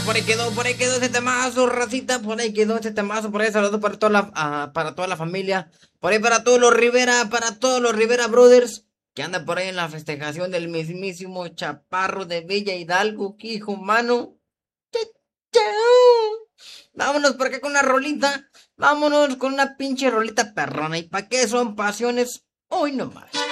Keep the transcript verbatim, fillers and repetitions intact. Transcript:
Por ahí quedó, por ahí quedó ese temazo, racita, por ahí quedó ese temazo, por ahí saludos para toda la, ah, para toda la familia, por ahí para todos los Rivera, para todos los Rivera Brothers, que andan por ahí en la festejación del mismísimo Chaparro de Villa Hidalgo, que hijo mano. Cha, cha. Vámonos por acá con una rolita, vámonos con una pinche rolita perrona, ¿y para qué son pasiones? Hoy nomás.